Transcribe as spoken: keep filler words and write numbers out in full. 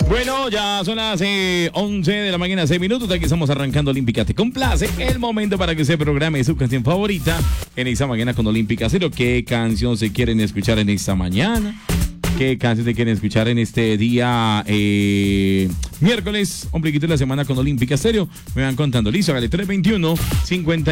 Bueno, ya son las eh, once de la mañana, seis minutos. Aquí estamos arrancando Olímpica. Te complace el momento para que se programe su canción favorita en esta mañana con Olímpica Cero. ¿Qué canción se quieren escuchar en esta mañana? ¿Qué canción se quieren escuchar en este día eh, miércoles, ombliguito de la semana con Olímpica Stereo? Me van contando. Listo, hágale tres veintiuno, cincuenta